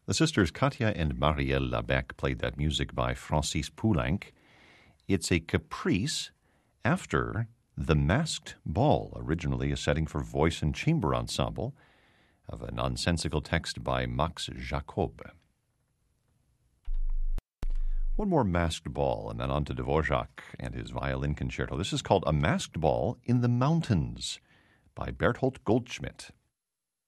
The sisters Katja and Marielle Labec played that music by Francis Poulenc. It's a caprice after The Masked Ball, originally a setting for voice and chamber ensemble, of a nonsensical text by Max Jacob. One more Masked Ball, and then on to Dvorak and his violin concerto. This is called A Masked Ball in the Mountains by Berthold Goldschmidt.